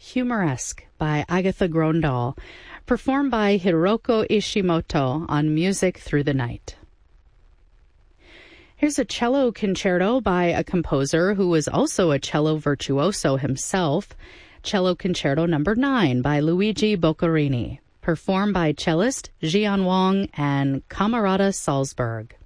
Humoresque by Agatha Grondal, performed by Hiroko Ishimoto on Music Through the Night. Here's a cello concerto by a composer who was also a cello virtuoso himself, Cello Concerto No. 9 by Luigi Boccherini, performed by cellist Jian Wang and Camerata Salzburg.